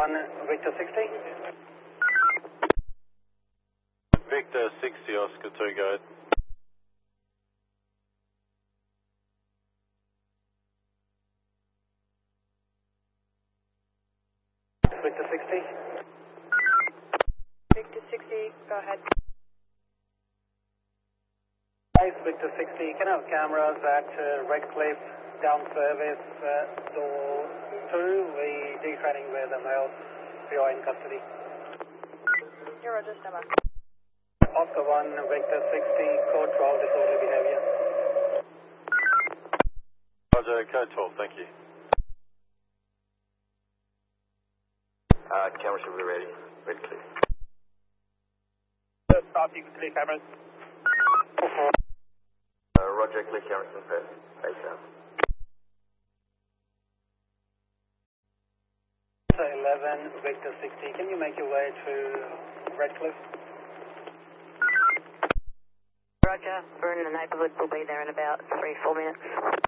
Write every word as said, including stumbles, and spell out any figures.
one, Victor sixty. Victor sixty, Oscar two, go ahead. Victor sixty. Victor sixty, go ahead. Nice, Victor sixty. Can I have cameras at uh, Redcliffe, down service, uh, door two, we detraining with the male, you are in custody. Here, Roger, stand by. Oscar one, Victor sixty, code twelve, disorderly behavior. Roger, code twelve, thank you. Uh, camera should be ready. Ready, clear. Stop, you can clear cameras. Uh, Roger, clear cameras in press. Face down. eleven, Victor sixty, can you make your way to Redcliffe? Roger, we're in the neighbourhood. We'll be there in about three, four minutes.